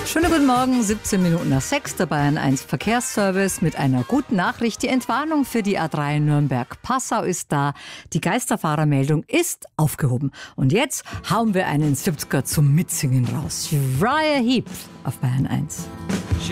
Schönen guten Morgen, 17 Minuten nach 6, der Bayern 1 Verkehrsservice mit einer guten Nachricht. Die Entwarnung für die A3 Nürnberg-Passau ist da. Die Geisterfahrermeldung ist aufgehoben. Und jetzt hauen wir einen 70er zum Mitsingen raus. Uriah Heep auf Bayern 1.